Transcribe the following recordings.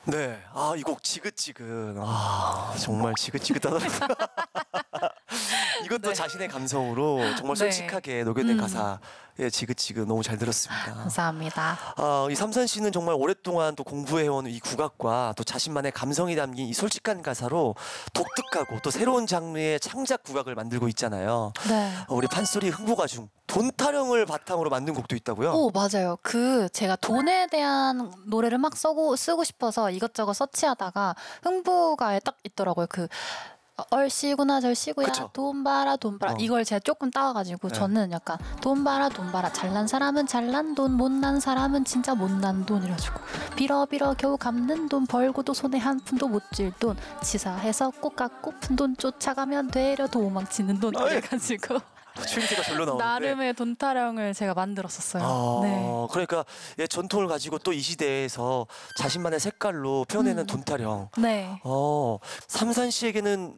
네. 아, 이 곡 지긋지긋. 아, 정말 지긋지긋하더라고요. 이것도 네. 자신의 감성으로 정말 네. 솔직하게 녹여낸 가사에 지긋지긋 너무 잘 들었습니다. 감사합니다. 이 삼선 씨는 정말 오랫동안 또 공부해온 이 국악과 또 자신만의 감성이 담긴 이 솔직한 가사로 독특하고 또 새로운 장르의 창작 국악을 만들고 있잖아요. 네. 우리 판소리 흥보가 중 돈타령을 바탕으로 만든 곡도 있다고요? 오, 맞아요. 제가 돈에 대한 노래를 막 쓰고 싶어서 이것저것 서치하다가 흥부가에 딱 있더라고요. 얼씨구나 절씨구야 그쵸. 돈 봐라 돈 봐라 이걸 제가 조금 따와가지고 네. 저는 약간 돈 봐라 잘난 사람은 잘난 돈 못난 사람은 진짜 못난 돈 이래가지고 빌어 겨우 갚는 돈 벌고도 손에 한 푼도 못 쥘 돈 치사해서 꼭 갖고 푼 돈 쫓아가면 되려 도망치는 돈 이래가지고 추임새가 절로 나오는데. 나름의 돈 타령을 제가 만들었었어요. 네. 그러니까 전통을 가지고 또 이 시대에서 자신만의 색깔로 표현해낸 돈타령. 네. 삼선 씨에게는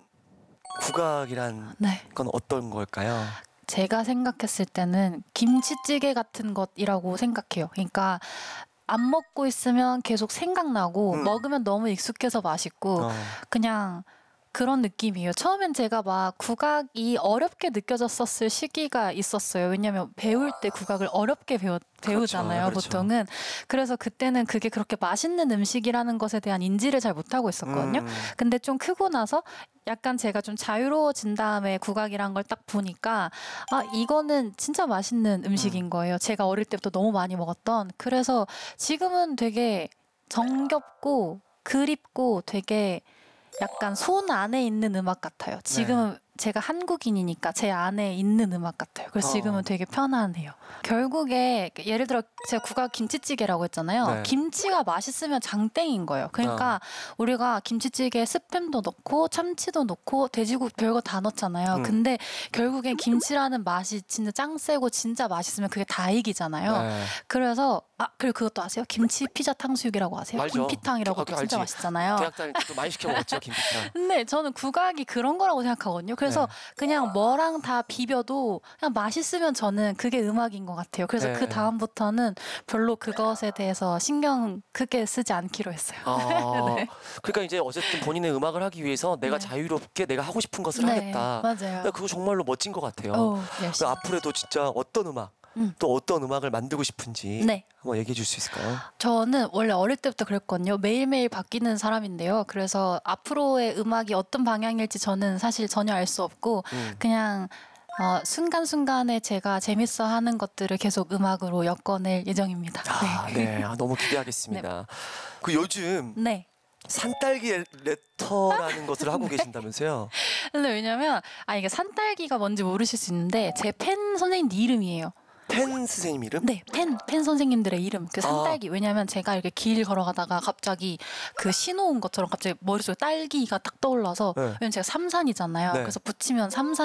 국악이란 네. 건 어떤 걸까요? 제가 생각했을 때는 김치찌개 같은 것이라고 생각해요. 그러니까 안 먹고 있으면 계속 생각나고 먹으면 너무 익숙해서 맛있고 그냥 그런 느낌이에요. 처음엔 제가 막 국악이 어렵게 느껴졌었을 시기가 있었어요. 왜냐하면 배울 때 국악을 어렵게 배우잖아요. 그렇죠. 보통은. 그래서 그때는 그게 그렇게 맛있는 음식이라는 것에 대한 인지를 잘 못하고 있었거든요. 근데 좀 크고 나서 약간 제가 좀 자유로워진 다음에 국악이란 걸 딱 보니까 이거는 진짜 맛있는 음식인 거예요. 제가 어릴 때부터 너무 많이 먹었던. 그래서 지금은 되게 정겹고 그립고 되게 약간 손 안에 있는 음악 같아요. 지금은 제가 한국인이니까 제 안에 있는 음악 같아요. 그래서 지금은 되게 편안해요. 결국에 예를 들어 제가 국악 김치찌개라고 했잖아요. 네. 김치가 맛있으면 장땡인 거예요. 그러니까 우리가 김치찌개에 스팸도 넣고 참치도 넣고 돼지국 별거 다 넣잖아요. 근데 결국엔 김치라는 맛이 진짜 짱 세고 진짜 맛있으면 그게 다 이기잖아요. 네. 그래서 그리고 그것도 아세요? 김치 피자 탕수육이라고 아세요? 알죠. 김피탕이라고 그거 진짜 알지. 맛있잖아요. 대학 다닐 때도 많이 시켜 먹었죠, 김피탕. 근데 저는 국악이 그런 거라고 생각하거든요. 그래서 그냥 뭐랑 다 비벼도 그냥 맛있으면 저는 그게 음악인 것 같아요. 그래서 그 다음부터는 별로 그것에 대해서 신경 크게 쓰지 않기로 했어요. 네. 그러니까 이제 어쨌든 본인의 음악을 하기 위해서 내가 자유롭게 내가 하고 싶은 것을 하겠다. 맞아요. 그거 정말로 멋진 것 같아요. 열심히. 그러니까 앞으로도 진짜 어떤 음악, 또 어떤 음악을 만들고 싶은지 한번 얘기해 줄 수 있을까요? 저는 원래 어릴 때부터 그랬거든요. 매일매일 바뀌는 사람인데요. 그래서 앞으로의 음악이 어떤 방향일지 저는 사실 전혀 알 수 없고 그냥 순간순간에 제가 재밌어 하는 것들을 계속 음악으로 엮어낼 예정입니다. 너무 기대하겠습니다. 그 요즘 산딸기 레터라는 것을 하고 계신다면서요? 근데 왜냐면 이게 산딸기가 뭔지 모르실 수 있는데 제 팬 선생님 이름이에요. 팬 선생님 이름? 네, 팬 선생님들의 이름. 산딸기. 왜냐면 제가 이렇게 길 걸어가다가 갑자기 신호 온 것처럼 갑자기 머릿속에 딸기가 딱 떠올라서 왜냐면 제가 삼산이잖아요. 그래서 붙이면 삼산